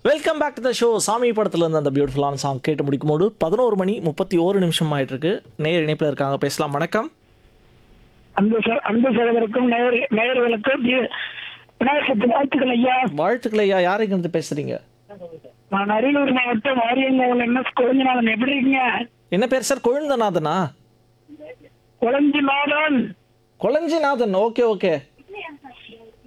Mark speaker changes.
Speaker 1: Welcome back to the show. சாமி படத்துல இருந்து அந்த பியூட்டிஃபுல்லான சாங் கேட்டு முடிக்கும் போது 11 மணி 31 நிமிஷம் ஆயிட்டு இருக்கு. நேர் இணைப்பில் இருக்காங்க, பேசலாம். வணக்கம்.
Speaker 2: அன்பு சகோதரருக்கும் நேயர்களுக்கும் விநாயகர் சதுர்த்தி வாழ்த்துக்கள் ஐயா.
Speaker 1: வாழ்த்துக்கள் ஐயா. யாருக்கு இருந்து பேசுறீங்க?
Speaker 2: நான் அரியலூர் மாவட்டம் வாரியங்கோவில் என்ன குழஞ்சிநாதன். எப்படி இருக்கீங்க?
Speaker 1: என்ன பேர் sir? கொழுந்தநாதனா?
Speaker 2: Kuzhanjinathan.
Speaker 1: Kolanjinathan. Okay okay.